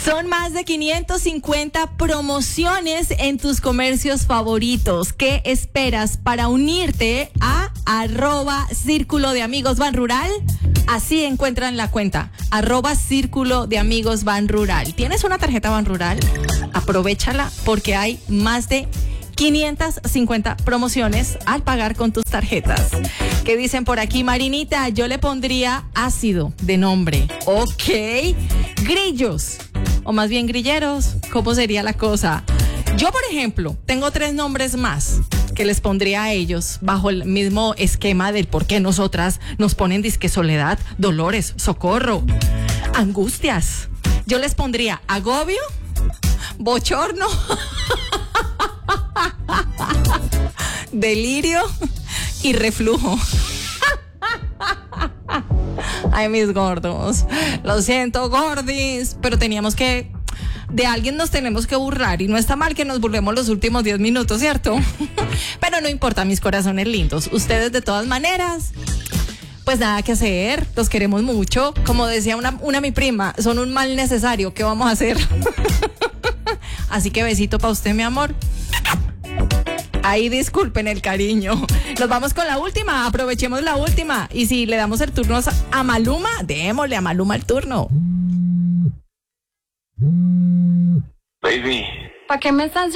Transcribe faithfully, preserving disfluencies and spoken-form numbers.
Son más de quinientas cincuenta promociones en tus comercios favoritos. ¿Qué esperas para unirte a arroba Círculo de Amigos Ban Rural? Así encuentran la cuenta, arroba Círculo de Amigos Ban Rural. ¿Tienes una tarjeta Ban Rural? Aprovéchala porque hay más de quinientas cincuenta promociones al pagar con tus tarjetas. ¿Qué dicen por aquí? Marinita, yo le pondría ácido de nombre. Ok. Grillos, o más bien grilleros, ¿cómo sería la cosa? Yo, por ejemplo, tengo tres nombres más que les pondría a ellos bajo el mismo esquema del por qué nosotras nos ponen disque soledad, dolores, socorro, angustias. Yo les pondría agobio, bochorno, delirio y reflujo. Ay, mis gordos, lo siento, gordis, pero teníamos que, de alguien nos tenemos que burlar y no está mal que nos burlemos los últimos diez minutos, ¿cierto? Pero no importa, mis corazones lindos, ustedes de todas maneras, pues nada que hacer, los queremos mucho, como decía una, una mi prima, son un mal necesario, ¿qué vamos a hacer? Así que besito para usted, mi amor. Ahí disculpen el cariño. Nos vamos con la última, aprovechemos la última. Y si le damos el turno a Maluma, démosle a Maluma el turno. Baby. ¿Para qué me estás